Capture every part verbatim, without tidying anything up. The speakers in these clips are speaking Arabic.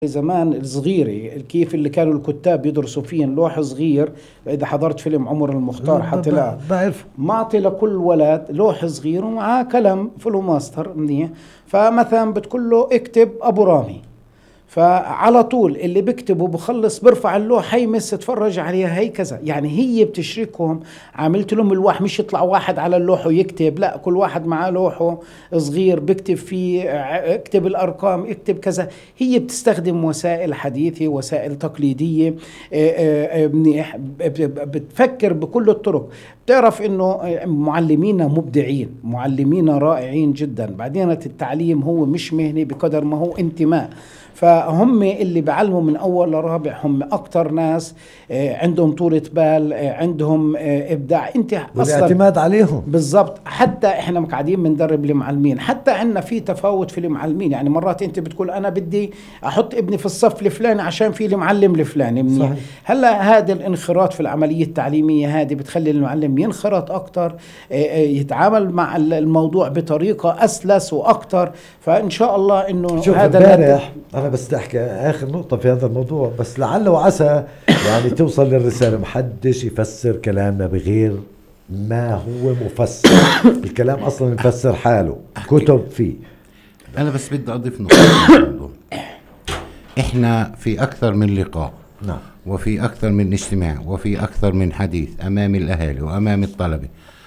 زمان الصغيرة كيف اللي كانوا الكتاب يدرسوا فيه لوح صغير. إذا حضرت فيلم عمر المختار حتلاقي بعرف معطي لكل ولد لوح صغير ومعاه قلم فلو ماستر منيح. فمثلا بتقول له اكتب أبو رامي، فعلى طول اللي بيكتبه بخلص برفع اللوحة يمس تفرج عليها هي كذا. يعني هي بتشركهم. عملت لهم الواح مش يطلع واحد على اللوح ويكتب، لا كل واحد معاه لوحه صغير بكتب فيه، اكتب الأرقام اكتب كذا. هي بتستخدم وسائل حديثة وسائل تقليدية منيح، بتفكر بكل الطرق. بتعرف انه معلمينا مبدعين، معلمينا رائعين جدا. بعدين التعليم هو مش مهني بقدر ما هو انتماء. فهم اللي بعلموا من أول لرابع هم أكتر ناس عندهم طولة بال، عندهم إبداع. أنت أصلا والاعتماد عليهم بالضبط. حتى إحنا مقعدين بندرب المعلمين، حتى عندنا في تفاوت في المعلمين. يعني مرات أنت بتقول أنا بدي أحط ابني في الصف الفلاني عشان في المعلم الفلاني منيح. هلا هذا الانخراط في العملية التعليمية هذه بتخلي المعلم ينخرط أكتر، يتعامل مع الموضوع بطريقة أسلس وأكتر. فإن شاء الله إنه هذا أنا بس أحكي آخر نقطة في هذا الموضوع، بس لعل وعسى يعني توصل للرسالة. محدش يفسر كلامنا بغير ما هو مفسر. الكلام أصلا يفسر حاله، كتب فيه. أنا بس بدي أضيف نقطة في الموضوع. إحنا في أكثر من لقاء، نعم، وفي أكثر من اجتماع، وفي أكثر من حديث أمام الأهالي وأمام الطلبة.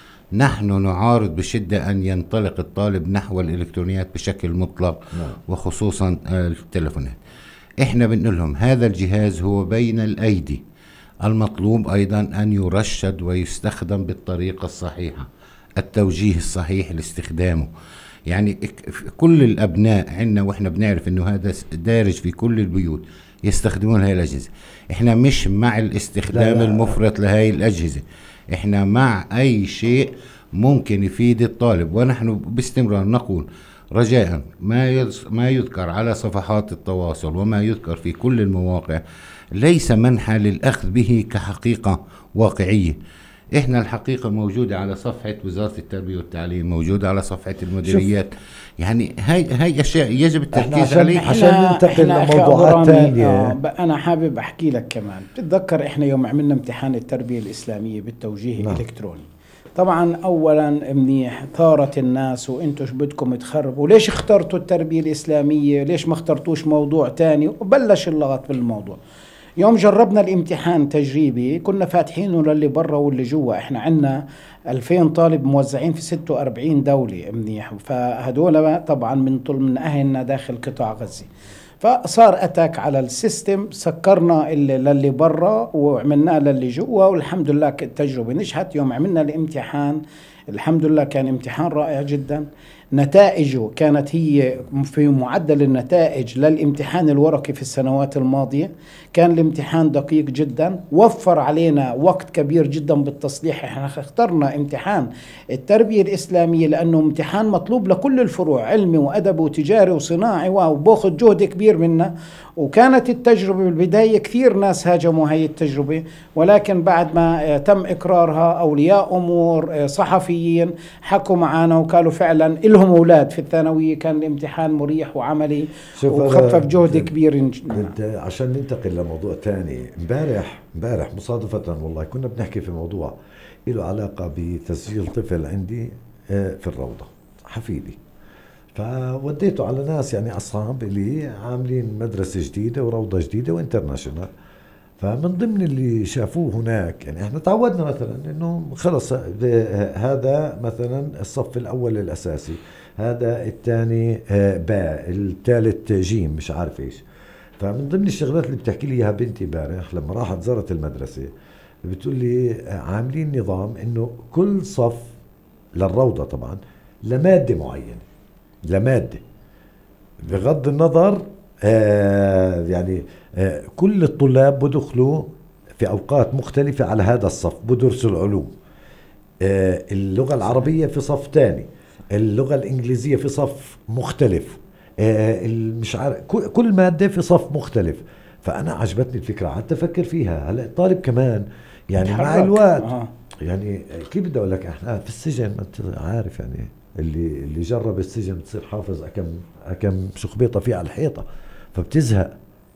نحن نعارض بشدة أن ينطلق الطالب نحو الإلكترونيات بشكل مطلق، نعم. وخصوصا التلفونات. إحنا بنقول لهم هذا الجهاز هو بين الأيدي، المطلوب أيضا أن يرشد ويستخدم بالطريقة الصحيحة، التوجيه الصحيح لاستخدامه. يعني كل الأبناء عنا وإحنا بنعرف أنه هذا دارج في كل البيوت يستخدمون هاي الأجهزة. إحنا مش مع الاستخدام المفرط لهاي الأجهزة، إحنا مع أي شيء ممكن يفيد الطالب. ونحن باستمرار نقول رجاء ما ما يذكر على صفحات التواصل وما يذكر في كل المواقع ليس منحى للأخذ به كحقيقة واقعية. إحنا الحقيقة موجودة على صفحة وزارة التربية والتعليم، موجودة على صفحة المديريات. يعني هاي هاي أشياء يجب التركيز عليها عشان ننتقل لموضوعات تانية. آه أنا حابب أحكي لك كمان. بتتذكر إحنا يوم عملنا امتحان التربية الإسلامية بالتوجيه نعم. الإلكتروني، طبعا أولا منيح ثارت الناس وإنتوا شو بدكم تخربوا، ليش اخترتوا التربية الإسلامية، ليش ما اخترتوش موضوع تاني، وبلش اللغط بالموضوع. يوم جربنا الامتحان تجريبي كنا فاتحينه للي برا واللي جوا. احنا عنا ألفين طالب موزعين في ستة وأربعين دولة منيح، فهدول طبعا من طول من أهلنا داخل قطاع غزة. فصار أتاك على السيستم، سكرنا اللي للي برا وعملناه للي جوا، والحمد لله التجربة نجحت. يوم عملنا الامتحان الحمد لله كان امتحان رائع جدا. نتائجه كانت هي في معدل النتائج للامتحان الورقي في السنوات الماضية. كان الامتحان دقيق جدا، وفر علينا وقت كبير جدا بالتصليح. احنا اخترنا امتحان التربية الإسلامية لأنه امتحان مطلوب لكل الفروع، علمي وأدبي وتجاري وصناعي، وباخذ جهد كبير منا. وكانت التجربة بالبداية كثير ناس هاجموا هاي التجربة، ولكن بعد ما تم إقرارها أولياء أمور صحفيين حكوا معنا وقالوا فعلا إلهم أولاد في الثانوية. كان الامتحان مريح وعملي وخفف جهد كبير. عشان ننتقل لموضوع تاني، امبارح امبارح مصادفة والله كنا بنحكي في موضوع له علاقة بتسجيل طفل عندي في الروضة، حفيدي. فوديته على ناس يعني أصحاب اللي عاملين مدرسة جديدة وروضة جديدة وانترناشنال. فمن ضمن اللي شافوه هناك، يعني احنا تعودنا مثلا انه خلص هذا مثلا الصف الاول الاساسي، هذا الثاني باء، الثالث جيم، مش عارف ايش. فمن ضمن الشغلات اللي بتحكي لي اياها بنتي امبارح لما راحت زارت المدرسة، بتقول لي عاملين نظام انه كل صف للروضة طبعا لمادة معينة، لمادة بغض النظر آه يعني آه كل الطلاب بدخلوا في أوقات مختلفة على هذا الصف، بدرسوا العلوم. آه اللغة العربية في صف تاني، اللغة الإنجليزية في صف مختلف، آه مش عارف كل مادة في صف مختلف. فأنا عجبتني الفكرة، قعدت أفكر فيها. هلا الطالب كمان يعني مع الوقت آه. يعني كيف بدي أقول لك، إحنا في السجن ما أنت عارف يعني اللي اللي جرب السجن بتصير حافظ أكم أكم شخبيطة فيه على الحيطة، فبتزهق.